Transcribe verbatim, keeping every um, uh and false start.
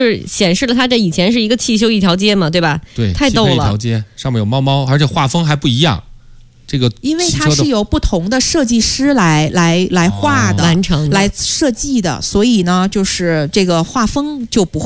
是显示了它这以前是一个汽修一条街嘛，对吧？ 对， 太逗了。 一条街上面有猫猫，而且画风还不一样。这个因为它是由不同的设计师来来来画的、 完成的、 来设计的，所以呢，就是这个画风就不会。